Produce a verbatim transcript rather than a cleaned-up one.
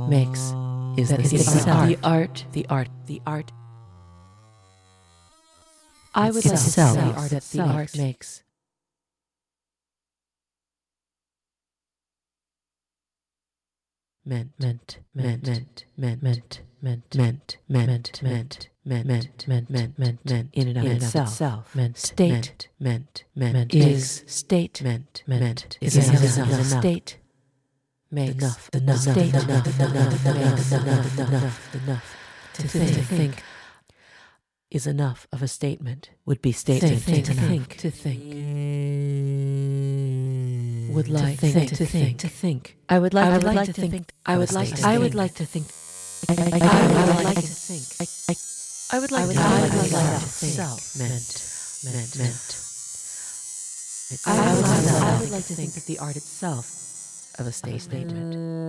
makes is That the, is the, the art, art. the art, the art, the art. I would like to Itself. say art that the art makes. Meant, meant, meant, meant, meant, meant, meant, meant, meant, meant, meant, meant, meant, meant, meant, meant, in and of itself, meant, state, meant, meant, is state, meant, meant, is enough, state, makes enough, enough, state, enough, enough, enough, enough, enough, enough, to think, is enough of a statement, would be statement, to think, to think. Would like to think, to think, to think. I would like, I would like to think. I would like, I would like to think. I would like to think. I would like, I would like to think. Self meant, meant, meant. I would like to think that the art itself of a statement.